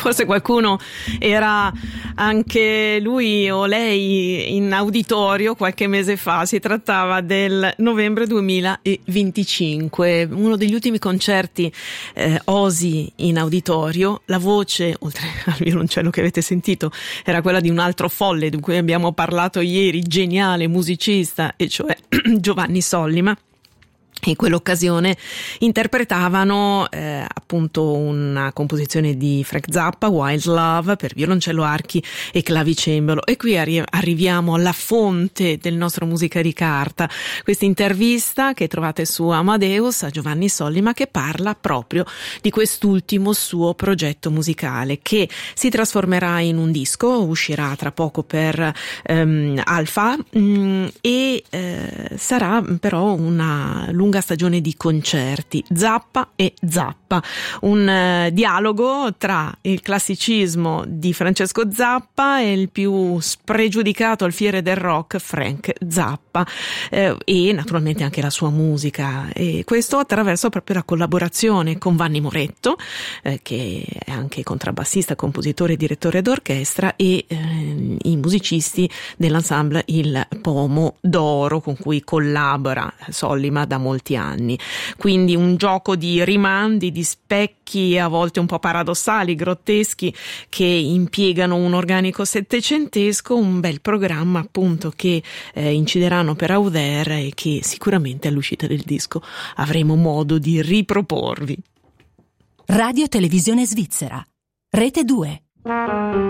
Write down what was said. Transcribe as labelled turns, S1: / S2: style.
S1: Forse qualcuno era anche lui o lei in uditorio qualche mese fa. Si trattava del novembre 2025, uno degli ultimi concerti Ozzy in uditorio. La voce, oltre al violoncello che avete sentito, era quella di un altro folle di cui abbiamo parlato ieri, geniale musicista, e cioè Giovanni Sollima. In quell'occasione interpretavano appunto una composizione di Frank Zappa, Wild Love, per violoncello, archi e clavicembalo. E qui arriviamo alla fonte del nostro Musica di Carta, questa intervista che trovate su Amadeus a Giovanni Sollima, che parla proprio di quest'ultimo suo progetto musicale, che si trasformerà in un disco, uscirà tra poco per Alfa, e sarà però una lunga stagione di concerti, Zappa e Zappa, un dialogo tra il classicismo di Francesco Zappa e il più spregiudicato alfiere del rock Frank Zappa, e naturalmente anche la sua musica, e questo attraverso proprio la collaborazione con Vanni Moretto, che è anche contrabbassista, compositore e direttore d'orchestra, e i musicisti dell'ensemble Il Pomo d'Oro, con cui collabora Sollima da molti anni. Quindi un gioco di rimandi, di specchi a volte un po' paradossali, grotteschi, che impiegano un organico settecentesco, un bel programma appunto che incideranno per Auder e che sicuramente all'uscita del disco avremo modo di riproporvi.
S2: Radio Televisione Svizzera, Rete 2.